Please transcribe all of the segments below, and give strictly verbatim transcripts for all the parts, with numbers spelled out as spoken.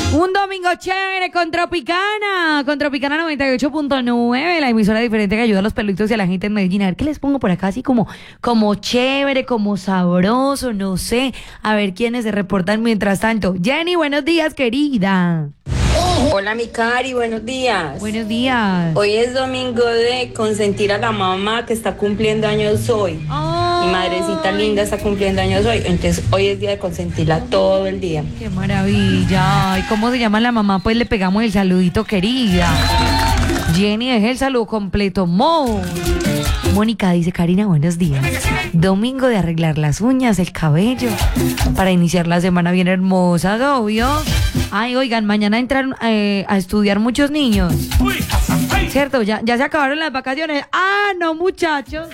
Un domingo chévere con Tropicana, con Tropicana noventa y ocho punto nueve, la emisora diferente que ayuda a los peluditos y a la gente en Medellín. A ver qué les pongo por acá, así como, como chévere, como sabroso, no sé. A ver quiénes se reportan mientras tanto. Jenny, buenos días, querida. Hola, mi Cari, buenos días. Buenos días. Hoy es domingo de consentir a la mamá que está cumpliendo años hoy. Oh, Mi madrecita linda está cumpliendo años hoy, entonces hoy es día de consentirla todo el día. qué maravilla. ¿Y cómo se llama la mamá? Pues le pegamos el saludito, querida. Jenny, es el saludo completo. Mo. Mónica dice, Karina, buenos días. Domingo de arreglar las uñas, el cabello, para iniciar la semana bien hermosa, obvio. Ay, oigan, mañana entran eh, a estudiar muchos niños. ¿Cierto? ¿Ya, ya se acabaron las vacaciones? Ah, no, muchachos.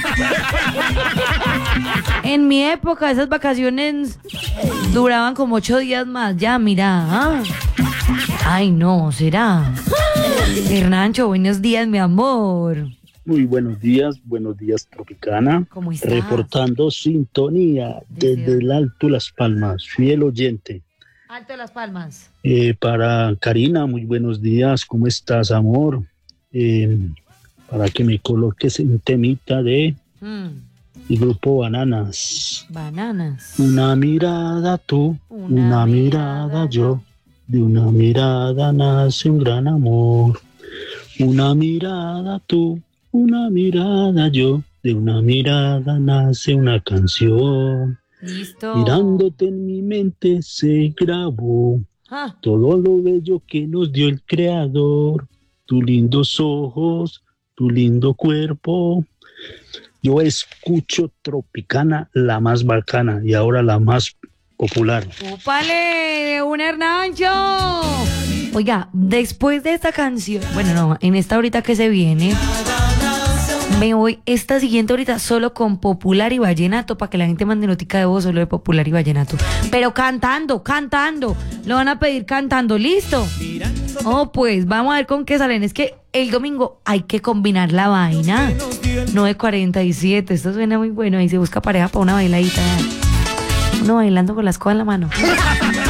En mi época esas vacaciones duraban como ocho días más. Ya, mira. Ah. Ay, no, ¿será? Hernancho, buenos días, mi amor. Muy buenos días, buenos días, Tropicana. ¿Cómo estás? Reportando sintonía Desde- desde el Alto Las Palmas, fiel oyente. Alto de las Palmas. Eh, para Karina, muy buenos días, ¿cómo estás, amor? Eh, para que me coloques un temita de Mm, el grupo Bananas. bananas. Una mirada tú, Una una, mirada mirada yo, de una mirada nace un gran amor. Una mirada tú, una mirada yo, de una mirada nace una canción. Listo. Mirándote en mi mente se grabó Ah, todo lo bello que nos dio el Creador. Tus lindos ojos, tu lindo cuerpo. Yo escucho Tropicana, la más bacana y ahora la más popular. ¡úpale! ¡Un Hernancho! Oiga, después de esta canción, bueno, no, en esta ahorita que se viene, me voy esta siguiente ahorita solo con popular y vallenato para que la gente mande notica de voz solo de popular y vallenato. Pero cantando, cantando. Lo van a pedir cantando, ¿listo? Oh, pues vamos a ver con qué salen. Es que el domingo hay que combinar la vaina. nueve cuarenta y siete, esto suena muy bueno. Ahí se busca pareja para una bailadita. Uno bailando con la escoba en la mano.